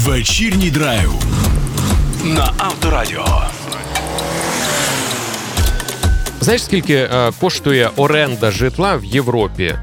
Вечірній драйв на Авторадіо. Знаєш, скільки коштує оренда житла в Європі?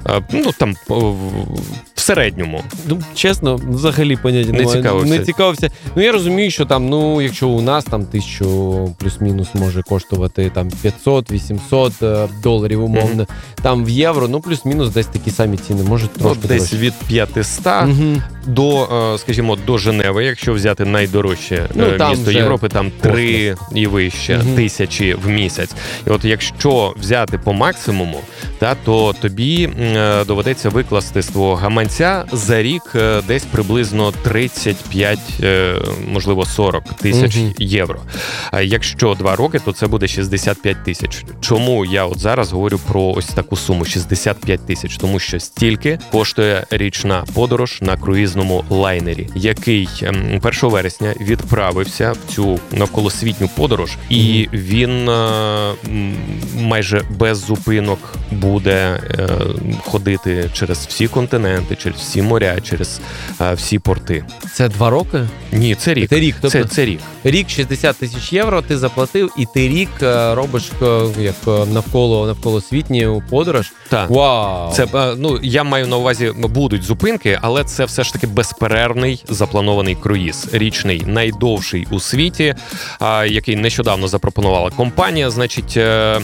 В середньому. Чесно, взагалі поняття не цікавився. Я розумію, що там, якщо у нас там 1000 плюс-мінус може коштувати там $500-800 умовно, там в євро, плюс-мінус десь такі самі ціни, може трошки десь від 500 до, скажімо, до Женеви, якщо взяти найдорожче місто Європи, там 3 і вище тисячі в місяць. І от якщо взяти по максимуму, то тобі доведеться викласти з твого гаманця за рік десь приблизно 35, можливо 40 тисяч євро. А якщо 2 роки, то це буде 65 тисяч. Чому я от зараз говорю про ось таку суму 65 тисяч? Тому що стільки коштує річна подорож на круїзному лайнері, який 1 вересня відправився в цю навколосвітню подорож, і він майже без зупинок буде ходити через всі континенти, через всі моря, через всі порти. Це 2 роки? Ні, це рік. Це рік. Тобто це рік. Рік 60 тисяч євро ти заплатив, і ти рік робиш як навколосвітню подорож. Так. Вау! Це, я маю на увазі, будуть зупинки, але це все ж таки безперервний запланований круїз. Річний, найдовший у світі, який нещодавно запропонувала компанія. Значить,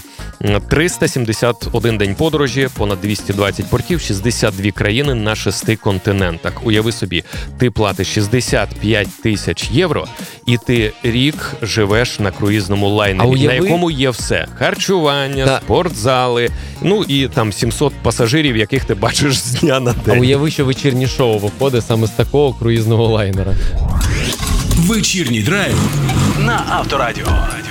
371 день подорожі, понад 220 портів, 62 країни на 6 континентах. Уяви собі, ти платиш 65 тисяч євро, і ти рік живеш на круїзному лайнері, на якому є все. Харчування, спортзали, і там 700 пасажирів, яких ти бачиш з дня на день. А уяви, що вечірнє шоу виходить саме з такого круїзного лайнера. Вечірній драйв на Авторадіо.